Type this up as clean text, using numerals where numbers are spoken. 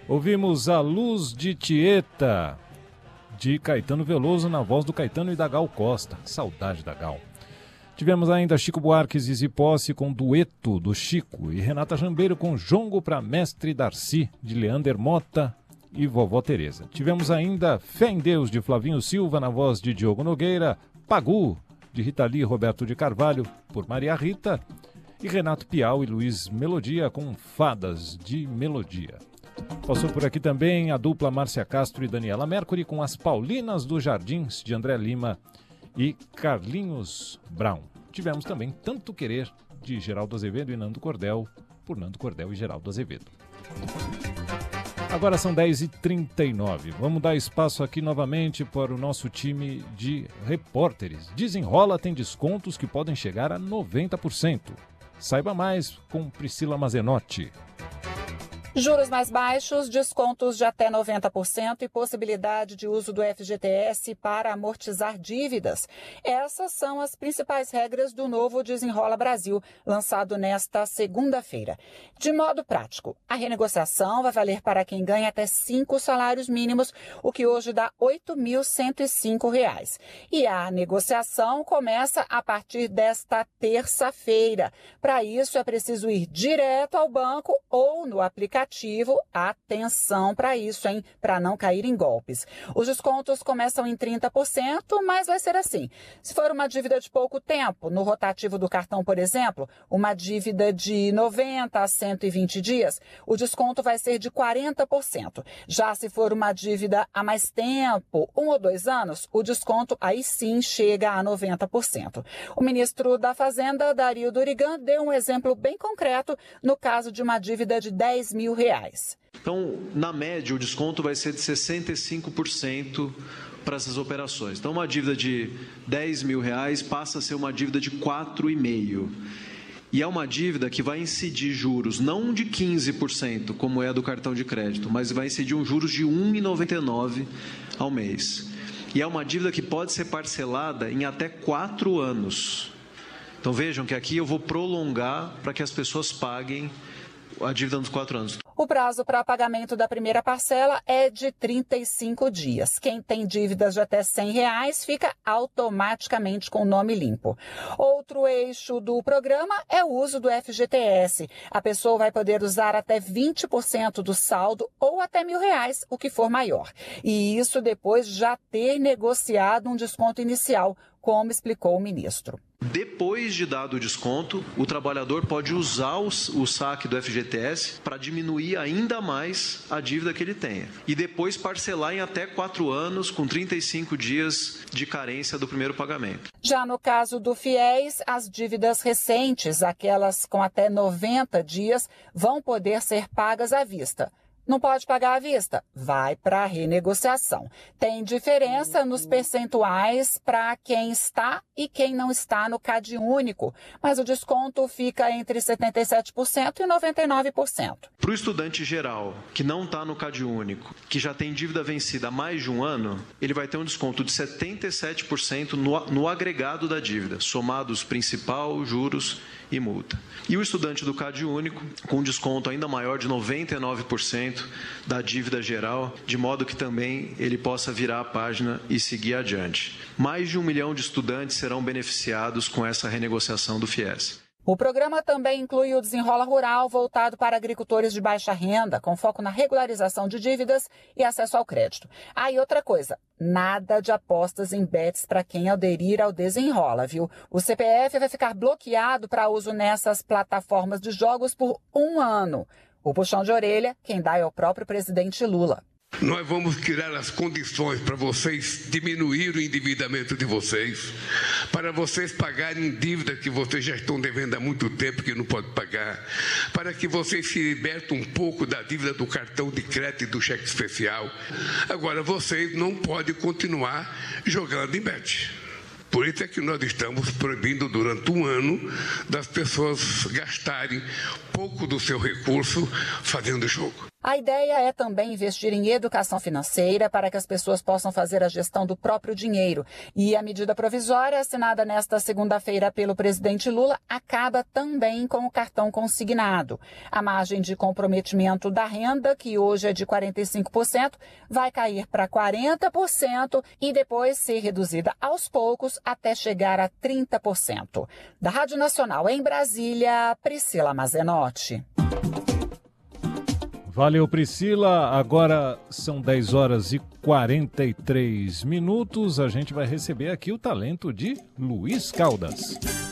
Ouvimos A Luz de Tieta, de Caetano Veloso, na voz do Caetano e da Gal Costa. Que saudade da Gal. Tivemos ainda Chico Buarque e Zizi Posse com Dueto, do Chico, e Renata Jambeiro com Jongo para Mestre Darcy, de Leander Mota e Vovó Teresa. Tivemos ainda Fé em Deus, de Flavinho Silva, na voz de Diogo Nogueira, Pagu, de Rita Lee e Roberto de Carvalho, por Maria Rita, e Renato Piau e Luiz Melodia com Fadas de Melodia. Passou por aqui também a dupla Márcia Castro e Daniela Mercury com As Paulinas dos Jardins, de André Lima e Carlinhos Brown. Tivemos também Tanto Querer, de Geraldo Azevedo e Nando Cordel, por Nando Cordel e Geraldo Azevedo. Agora são 10h39. Vamos dar espaço aqui novamente para o nosso time de repórteres. Desenrola tem descontos que podem chegar a 90%. Saiba mais com Priscila Mazenotti. Juros mais baixos, descontos de até 90% e possibilidade de uso do FGTS para amortizar dívidas. Essas são as principais regras do novo Desenrola Brasil, lançado nesta segunda-feira. De modo prático, a renegociação vai valer para quem ganha até 5 salários mínimos, o que hoje dá R$ 8.105. E a negociação começa a partir desta terça-feira. Para isso, é preciso ir direto ao banco ou no aplicativo. Atenção para isso, hein? Para não cair em golpes. Os descontos começam em 30%, mas vai ser assim. Se for uma dívida de pouco tempo, no rotativo do cartão, por exemplo, uma dívida de 90 a 120 dias, o desconto vai ser de 40%. Já se for uma dívida há mais tempo, 1 ou 2 anos, o desconto aí sim chega a 90%. O ministro da Fazenda, Dario Durigan, deu um exemplo bem concreto no caso de uma dívida de R$ 10.000. Então, na média, o desconto vai ser de 65% para essas operações. Então, uma dívida de R$10.000 passa a ser uma dívida de 4,5%. E é uma dívida que vai incidir juros não de 15%, como é a do cartão de crédito, mas vai incidir um juros de 1,99% ao mês. E é uma dívida que pode ser parcelada em até 4 anos. Então, vejam que aqui eu vou prolongar para que as pessoas paguem a dívida nos 4 anos. O prazo para pagamento da primeira parcela é de 35 dias. Quem tem dívidas de até R$100 fica automaticamente com o nome limpo. Outro eixo do programa é o uso do FGTS. A pessoa vai poder usar até 20% do saldo ou até R$1.000, o que for maior. E isso depois já ter negociado um desconto inicial, como explicou o ministro. Depois de dado o desconto, o trabalhador pode usar o saque do FGTS para diminuir ainda mais a dívida que ele tenha. E depois parcelar em até 4 anos, com 35 dias de carência do primeiro pagamento. Já no caso do FIES, as dívidas recentes, aquelas com até 90 dias, vão poder ser pagas à vista. Não pode pagar à vista? Vai para a renegociação. Tem diferença nos percentuais para quem está e quem não está no CadÚnico, mas o desconto fica entre 77% e 99%. Para o estudante geral que não está no CadÚnico, que já tem dívida vencida há mais de um ano, ele vai ter um desconto de 77% no agregado da dívida, somados principal, juros e multa. E o estudante do CadÚnico, com desconto ainda maior de 99% da dívida geral, de modo que também ele possa virar a página e seguir adiante. Mais de 1 milhão de estudantes serão beneficiados com essa renegociação do FIES. O programa também inclui o Desenrola Rural, voltado para agricultores de baixa renda, com foco na regularização de dívidas e acesso ao crédito. E outra coisa, nada de apostas em bets para quem aderir ao Desenrola, viu? O CPF vai ficar bloqueado para uso nessas plataformas de jogos por 1 ano. O puxão de orelha, quem dá é o próprio presidente Lula. Nós vamos criar as condições para vocês diminuir o endividamento de vocês, para vocês pagarem dívida que vocês já estão devendo há muito tempo que não podem pagar, para que vocês se libertem um pouco da dívida do cartão de crédito e do cheque especial. Agora, vocês não podem continuar jogando em bet. Por isso é que nós estamos proibindo durante 1 ano das pessoas gastarem pouco do seu recurso fazendo jogo. A ideia é também investir em educação financeira para que as pessoas possam fazer a gestão do próprio dinheiro. E a medida provisória, assinada nesta segunda-feira pelo presidente Lula, acaba também com o cartão consignado. A margem de comprometimento da renda, que hoje é de 45%, vai cair para 40% e depois ser reduzida aos poucos até chegar a 30%. Da Rádio Nacional em Brasília, Priscila Mazenotti. Valeu, Priscila. Agora são 10 horas e 43 minutos. A gente vai receber aqui o talento de Luiz Caldas.